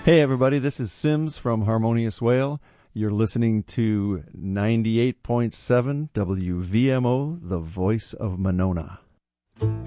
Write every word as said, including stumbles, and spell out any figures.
Hey, everybody, this is Sims from Harmonious Whale. You're listening to ninety-eight point seven W V M O, the voice of Monona.